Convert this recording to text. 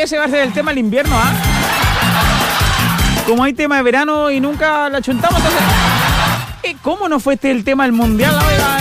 ese va a ser el tema del invierno, ¿ah? Como hay tema de verano y nunca la chuntamos, entonces... ¿Cómo no fue este el tema del mundial? Oiga,